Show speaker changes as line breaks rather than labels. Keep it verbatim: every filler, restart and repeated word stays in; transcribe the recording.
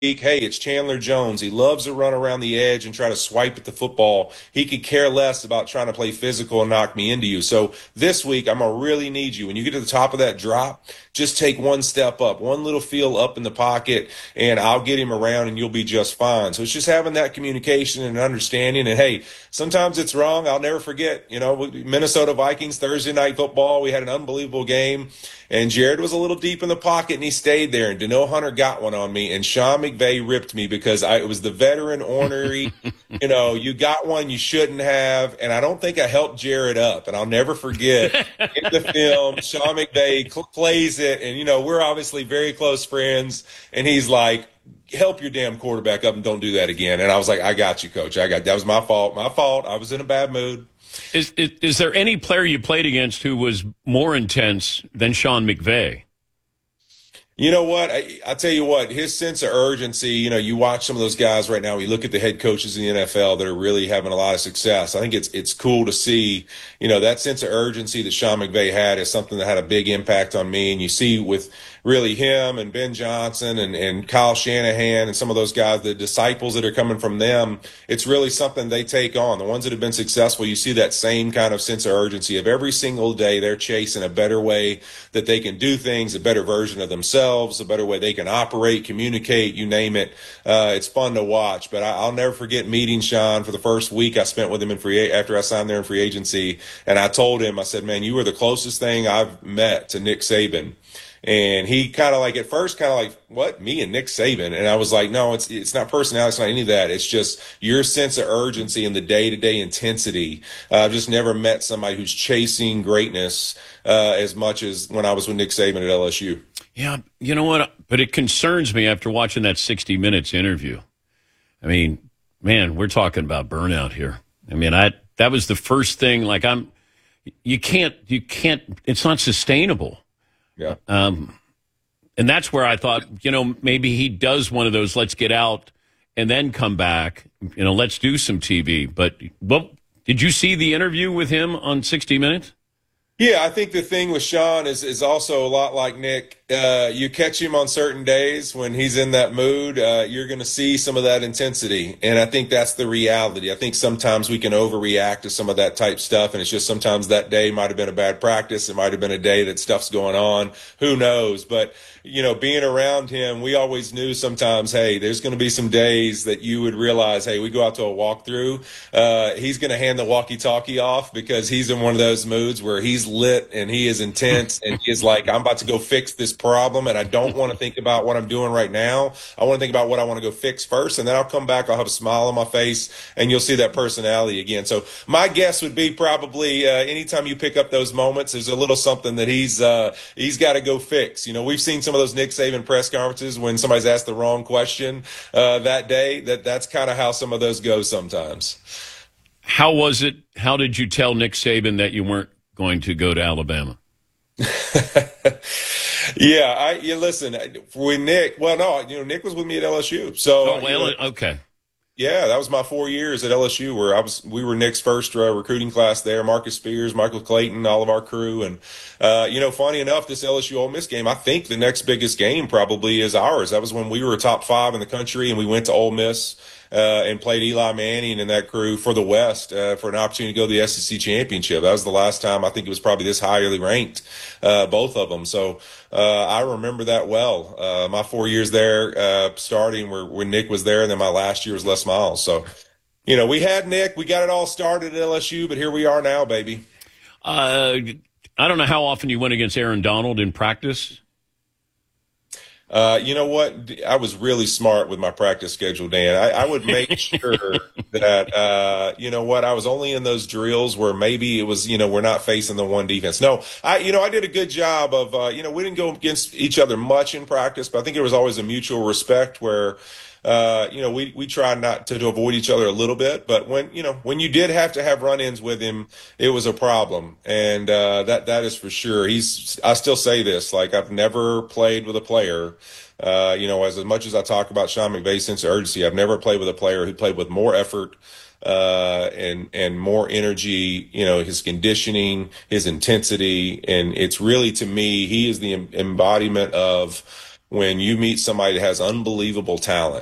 hey, it's Chandler Jones. He loves to run around the edge and try to swipe at the football. He could care less about trying to play physical and knock me into you. So this week, I'm going to really need you. When you get to the top of that drop, just take one step up, one little feel up in the pocket, and I'll get him around and you'll be just fine. So it's just having that communication and understanding. And, hey, sometimes it's wrong. I'll never forget, you know, Minnesota Vikings, Thursday night football. We had an unbelievable game. And Jared was a little deep in the pocket, and he stayed there. And Dano Hunter got one on me, and Sean McVay ripped me because I, it was the veteran ornery. You know, you got one you shouldn't have, and I don't think I helped Jared up. And I'll never forget in the film, Sean McVay cl- plays it, and, you know, we're obviously very close friends, and he's like, help your damn quarterback up and don't do that again. And I was like, I got you, coach. I got that was my fault. My fault. I was in a bad mood.
Is, is is there any player you played against who was more intense than Sean McVay?
You know what? I, I tell you what, his sense of urgency, you know, you watch some of those guys right now, you look at the head coaches in the N F L that are really having a lot of success. I think it's it's cool to see, you know, that sense of urgency that Sean McVay had is something that had a big impact on me. And you see with really him and Ben Johnson and, and Kyle Shanahan and some of those guys, the disciples that are coming from them, it's really something they take on. The ones that have been successful, you see that same kind of sense of urgency of every single day they're chasing a better way that they can do things, a better version of themselves, a better way they can operate, communicate, you name it. Uh, it's fun to watch. But I, I'll never forget meeting Sean for the first week I spent with him in free after I signed there in free agency. And I told him, I said, man, you were the closest thing I've met to Nick Saban. And he kind of like at first kind of like, what, me and Nick Saban? And I was like, no, it's it's not personality. It's not any of that. It's just your sense of urgency and the day-to-day intensity. Uh, I've just never met somebody who's chasing greatness uh, as much as when I was with Nick Saban at L S U.
Yeah, you know what? But it concerns me after watching that sixty minutes interview. I mean, man, we're talking about burnout here. I mean, I that was the first thing. Like, I'm, you can't, you can't. It's not sustainable.
Yeah.
Um, and that's where I thought, you know, maybe he does one of those, let's get out and then come back, you know, let's do some T V. But what did you see the interview with him on sixty minutes?
Yeah, I think the thing with Sean is is also a lot like Nick. Uh, you catch him on certain days when he's in that mood, uh, you're going to see some of that intensity. And I think that's the reality. I think sometimes we can overreact to some of that type stuff. And it's just sometimes that day might have been a bad practice. It might have been a day that stuff's going on. Who knows? But, you know, being around him, we always knew sometimes, hey, there's going to be some days that you would realize, hey, we go out to a walkthrough. Uh, he's going to hand the walkie-talkie off because he's in one of those moods where he's lit and he is intense and he is like, I'm about to go fix this problem and I don't want to think about what I'm doing right now. I want to think about what I want to go fix first, and then I'll come back, I'll have a smile on my face, and you'll see that personality again. So my guess would be probably uh, anytime you pick up those moments, there's a little something that he's uh, he's got to go fix. You know, we've seen some of those Nick Saban press conferences when somebody's asked the wrong question uh, that day. That that's kind of how some of those go sometimes.
How was it? How did you tell Nick Saban that you weren't going to go to Alabama?
Yeah, I you listen with Nick. Well, no, you know Nick was with me at L S U, so
oh, well,
you know,
okay.
Yeah, that was my four years at L S U where I was. We were Nick's first uh, recruiting class there. Marcus Spears, Michael Clayton, all of our crew, and uh, you know, funny enough, this L S U Ole Miss game, I think the next biggest game probably is ours. That was when we were top five in the country, and we went to Ole Miss. Uh, and played Eli Manning and that crew for the West uh, for an opportunity to go to the S E C championship. That was the last time I think it was probably this highly ranked, uh, both of them. So uh, I remember that well. Uh, my four years there uh, starting where when Nick was there, and then my last year was Les Miles. So, you know, we had Nick. We got it all started at L S U, but here we are now, baby.
Uh, I don't know how often you went against Aaron Donald in practice.
Uh, you know what? I was really smart with my practice schedule, Dan. I, I would make sure that, uh, you know what, I was only in those drills where maybe it was, you know, we're not facing the one defense. No, I, you know, I did a good job of, uh, you know, we didn't go against each other much in practice, but I think there was always a mutual respect where, Uh, you know, we, we tried not to, to avoid each other a little bit, but when, you know, when you did have to have run-ins with him, it was a problem. And, uh, that, that is for sure. He's, I still say this, like I've never played with a player, uh, you know, as, as much as I talk about Sean McVay's sense of urgency, I've never played with a player who played with more effort, uh, and, and more energy, you know, his conditioning, his intensity. And it's really, to me, he is the em- embodiment of, when you meet somebody that has unbelievable talent